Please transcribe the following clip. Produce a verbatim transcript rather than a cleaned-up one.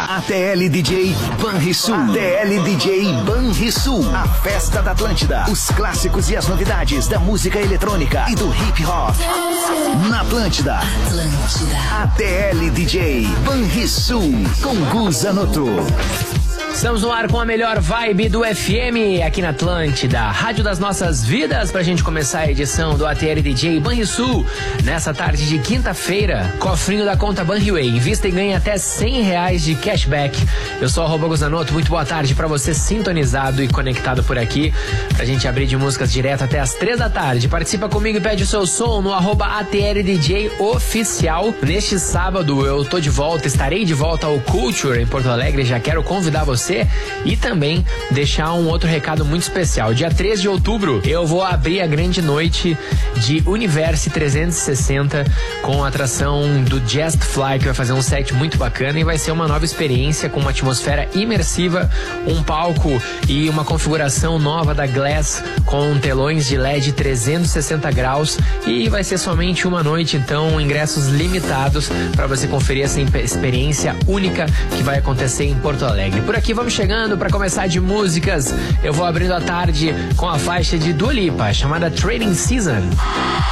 A T L D J Banrisul. A T L D J Banrisul. A festa da Atlântida. Os clássicos e as novidades da música eletrônica e do hip hop. Na Atlântida. Atlântida. A T L D J Banrisul. Com Gu Zanotto. Estamos no ar com a melhor vibe do F M aqui na Atlântida, rádio das nossas vidas, pra gente começar a edição do A T L D J Banrisul. Nessa tarde de quinta-feira, cofrinho da conta Banriway. Invista e ganha até cem reais de cashback. Eu sou o arroba Gu Zanotto, muito boa tarde pra você sintonizado e conectado por aqui, pra gente abrir de músicas direto até as três da tarde. Participa comigo e pede o seu som no arroba A T L D J Oficial. Neste sábado eu tô de volta, estarei de volta ao Culture em Porto Alegre. Já quero convidar você e também deixar um outro recado muito especial. Dia três de outubro eu vou abrir a grande noite de Universe trezentos e sessenta com a atração do Just Fly, que vai fazer um set muito bacana e vai ser uma nova experiência com uma atmosfera imersiva, um palco e uma configuração nova da Glass com telões de L E D trezentos e sessenta graus, e vai ser somente uma noite, então ingressos limitados para você conferir essa experiência única que vai acontecer em Porto Alegre. Por aqui vamos chegando para começar de músicas. Eu vou abrindo a tarde com a faixa de Dua Lipa, chamada Trading Season.